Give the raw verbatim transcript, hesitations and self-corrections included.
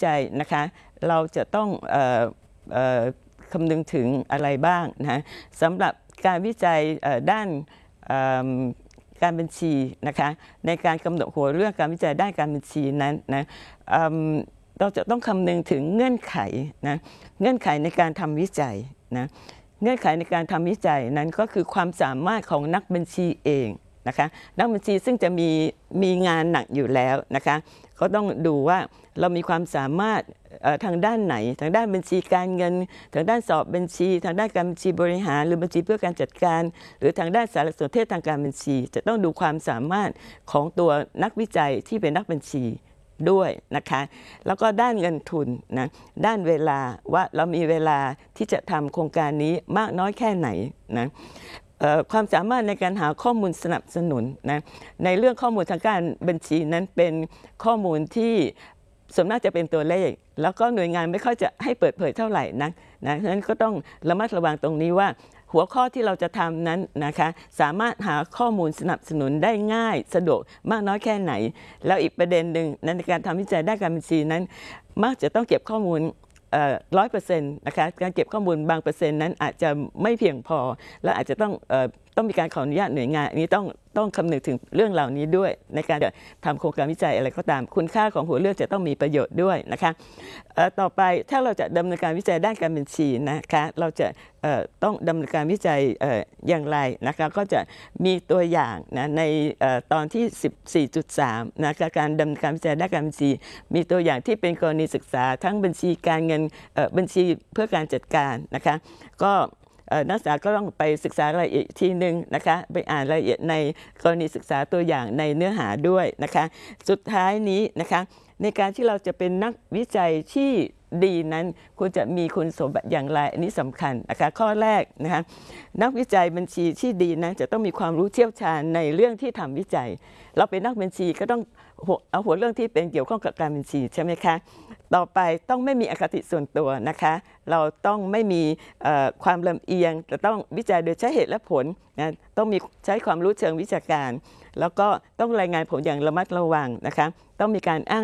จัยนะคะเราจะต้องเอ่อเอ่อคำนึงถึงอะไรบ้างนะสำหรับการวิจัยด้านการบัญชีนะคะในการกำหนดหัวเรื่องการวิจัยด้านการบัญชีนั้นนะเราจะต้องคำนึงถึงเงื่อนไขนะเงื่อนไขในการทำวิจัยนะเงื่อนไขในการทำวิจัยนั้นก็คือความสามารถของนักบัญชีเองนะคะนักบัญชีซึ่งจะมีมีงานหนักอยู่แล้วนะคะก็ต้องดูว่าเรามีความสามารถทางด้านไหนทางด้านบัญชีการเงินทางด้านสอบบัญชีทางด้านการบัญชีบริหารหรือบัญชีเพื่อการจัดการหรือทางด้านสารสนเทศทางการบัญชีจะต้องดูความสามารถของตัวนักวิจัยที่เป็นนักบัญชีด้วยนะคะแล้วก็ด้านเงินทุนนะด้านเวลาว่าเรามีเวลาที่จะทำโครงการนี้มากน้อยแค่ไหนนะความสามารถในการหาข้อมูลสนับสนุนนะในเรื่องข้อมูลทางการบัญชีนั้นเป็นข้อมูลที่ส่วนมากจะเป็นตัวเลขแล้วก็หน่วยงานไม่ค่อยจะให้เปิดเผยเท่าไหร่นักนะฉะนั้นก็ต้องระมัดระวังตรงนี้ว่าหัวข้อที่เราจะทำนั้นนะคะสามารถหาข้อมูลสนับสนุนได้ง่ายสะดวกมากน้อยแค่ไหนแล้วอีกประเด็นหนึ่งในการทำวิจัยด้านการบัญชีนั้นมักจะต้องเก็บข้อมูลร้อยเปอร์เซ็นต์นะคะการเก็บข้อมูลบางเปอร์เซ็นต์นั้นอาจจะไม่เพียงพอและอาจจะต้องเอ่อต้องมีการขออนุญาตหน่วยงานอันนี้ต้องต้องคำนึงถึงเรื่องเหล่านี้ด้วยในการทำโครงการวิจัยอะไรก็ตามคุณค่าของหัวเรื่องจะต้องมีประโยชน์ด้วยนะคะต่อไปถ้าเราจะดำเนินการวิจัยด้านการบัญชีนะคะเราจะต้องดำเนินการวิจัยอย่างไรนะคะก็จะมีตัวอย่างนะในตอนที่ สิบสี่จุดสาม นะคะการดำเนินการวิจัยด้านการบัญชีมีตัวอย่างที่เป็นกรณีศึกษาทั้งบัญชีการเงินบัญชีเพื่อการจัดการนะคะก็นักศึกษาก็ต้องไปศึกษารายละเอียดทีหนึ่งนะคะไปอ่านรายละเอียดในกรณีศึกษาตัวอย่างในเนื้อหาด้วยนะคะสุดท้ายนี้นะคะในการที่เราจะเป็นนักวิจัยที่ดีนั้นควรจะมีคุณสมบัติอย่างไรอันนี้สำคัญนะคะข้อแรกนะคะนักวิจัยบัญชีที่ดีนั้นจะต้องมีความรู้เชี่ยวชาญในเรื่องที่ทำวิจัยเราเป็นนักบัญชีก็ต้องเอาหัวเรื่องที่เป็นเกี่ยวข้องกับการบัญชีใช่ไหมคะต่อไปต้องไม่มีอคติส่วนตัวนะคะเราต้องไม่มีความลำเอียงแต่ต้องวิจัยโดยใช้เหตุและผลนะต้องมีใช้ความรู้เชิงวิชาการแล้วก็ต้องรายงานผลอย่างระมัดระวังนะคะต้องมีการอ้าง